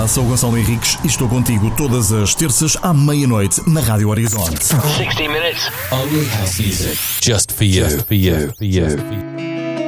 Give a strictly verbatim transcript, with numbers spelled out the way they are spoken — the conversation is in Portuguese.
Olá, sou o Gonçalo Henriques e estou contigo todas as terças à meia-noite na Rádio Horizonte. sixty minutes. Only house music. Just for you. Just for you. For you. For you.